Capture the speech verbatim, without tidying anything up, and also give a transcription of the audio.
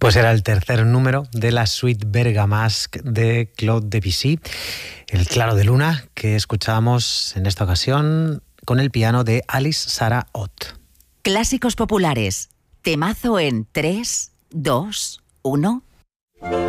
Pues era el tercer número de la suite Bergamasque de Claude Debussy, El claro de luna, que escuchábamos en esta ocasión con el piano de Alice Sarah Ott. Clásicos populares, temazo en tres, dos, uno...